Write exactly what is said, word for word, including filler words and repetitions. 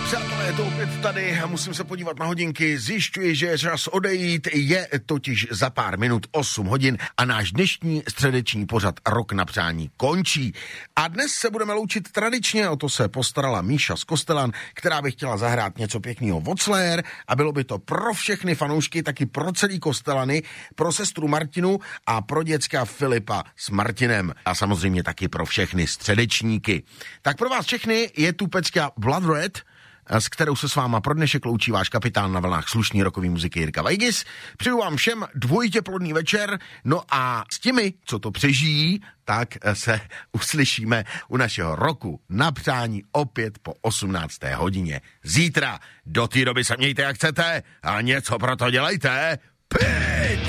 Přátelé, je to opět tady a musím se podívat na hodinky. Zjišťuji, že je čas odejít, je totiž za pár minut osm hodin a náš dnešní středeční pořad Rok na přání končí. A dnes se budeme loučit tradičně, o to se postarala Míša z Kostelan, která by chtěla zahrát něco pěkného od Slayer a bylo by to pro všechny fanoušky, taky pro celý Kostelany, pro sestru Martinu a pro děcka Filipa s Martinem a samozřejmě taky pro všechny středečníky. Tak pro vás všechny je tu pecka Blood Red, s kterou se s váma pro dnešek loučí váš kapitán na vlnách slušný rokový muziky Jirka Vajgis. Přeju vám všem dvojitě plodný večer, no a s těmi, co to přežijí, tak se uslyšíme u našeho roku na přání opět po osmnácté hodině zítra. Do té doby se mějte jak chcete a něco pro to dělejte. Pít!